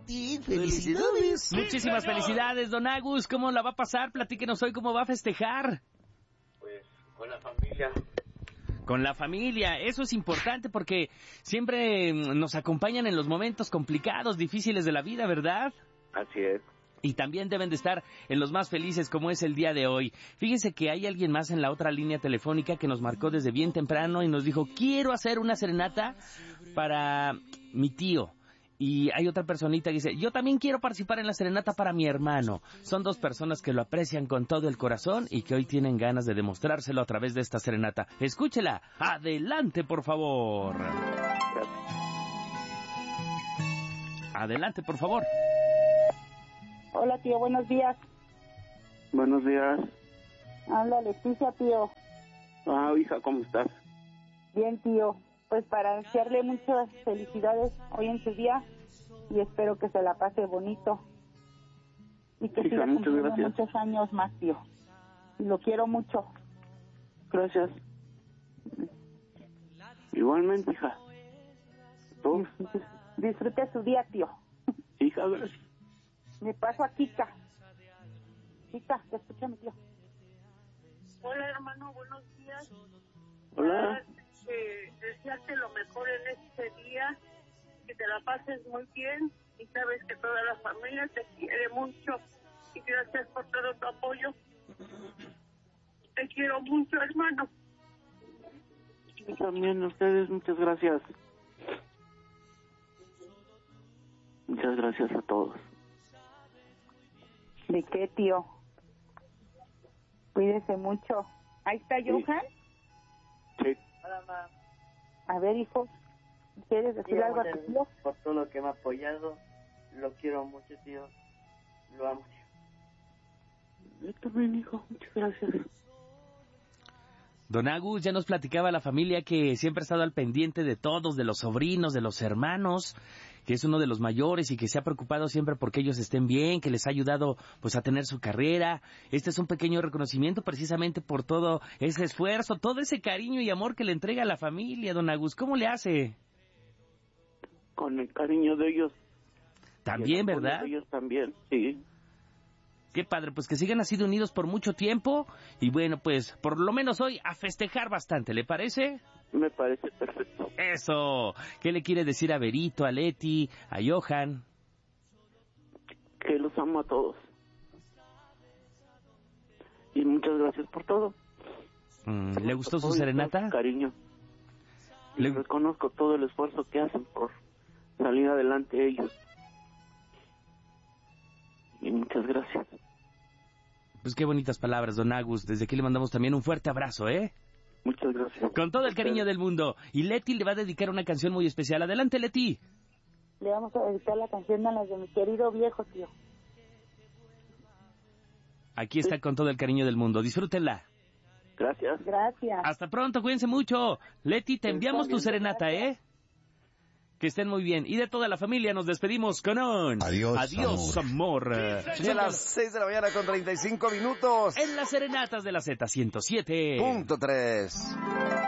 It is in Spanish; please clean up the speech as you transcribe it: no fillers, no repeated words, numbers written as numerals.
Leti, felicidades. Muchísimas felicidades, don Agus. ¿Cómo la va a pasar? Platíquenos hoy cómo va a festejar. Pues con la familia. Con la familia, eso es importante porque siempre nos acompañan en los momentos complicados, difíciles de la vida, ¿verdad? Así es. Y también deben de estar en los más felices como es el día de hoy. Fíjese que hay alguien más en la otra línea telefónica que nos marcó desde bien temprano y nos dijo, quiero hacer una serenata para mi tío. Y hay otra personita que dice, yo también quiero participar en la serenata para mi hermano. Son dos personas que lo aprecian con todo el corazón y que hoy tienen ganas de demostrárselo a través de esta serenata. Escúchela. Adelante, por favor. Adelante, por favor. Hola, tío, buenos días. Buenos días. Habla Leticia, tío. Hija, ¿cómo estás? Bien, tío. Pues para desearle muchas felicidades hoy en su día y espero que se la pase bonito y que siga cumpliendo muchos años más, tío. Y lo quiero mucho. Gracias. Igualmente, hija. ¿Tú? Disfrute su día, tío. Hija, gracias. Me paso a Kika. Kika, te escucha mi tío. Hola, hermano, buenos días. Hola. Desearte lo mejor en este día, que te la pases muy bien y sabes que toda la familia te quiere mucho y gracias por todo tu apoyo. Te quiero mucho, hermano. Yo también, ustedes, muchas gracias. Muchas gracias a todos. ¿De qué, tío? Cuídese mucho. Ahí está Johan. Sí. Hola, mamá. A ver, hijo, ¿quieres decir algo a tu tío? Por todo lo que me ha apoyado, lo quiero mucho, tío. Lo amo. Yo también, hijo, muchas gracias. Don Agus, ya nos platicaba la familia que siempre ha estado al pendiente de todos, de los sobrinos, de los hermanos, que es uno de los mayores y que se ha preocupado siempre porque ellos estén bien, que les ha ayudado pues a tener su carrera. Este es un pequeño reconocimiento precisamente por todo ese esfuerzo, todo ese cariño y amor que le entrega a la familia, don Agus. ¿Cómo le hace? Con el cariño de ellos. También, ¿verdad? De ellos también, sí. Qué padre, pues que sigan así de unidos por mucho tiempo y bueno, pues por lo menos hoy a festejar bastante, ¿le parece? Me parece perfecto. Eso. ¿Qué le quiere decir a Berito, a Leti, a Johan? Que los amo a todos. Y muchas gracias por todo. ¿Le gustó su serenata? Cariño. Les reconozco todo el esfuerzo que hacen por salir adelante ellos. Y muchas gracias. Pues qué bonitas palabras, don Agus. Desde aquí le mandamos también un fuerte abrazo, ¿eh? Muchas gracias. Con todo el cariño del mundo. Y Leti le va a dedicar una canción muy especial. Adelante, Leti. Le vamos a dedicar la canción a las de mi querido viejo, tío. Aquí está con todo el cariño del mundo. Disfrútenla. Gracias. Gracias. Hasta pronto, cuídense mucho. Leti, te enviamos tu serenata, ¿eh? Que estén muy bien. Y de toda la familia nos despedimos con un... Adiós, amor. De las 6 de la mañana con 35 minutos. En las serenatas de la Z107.3.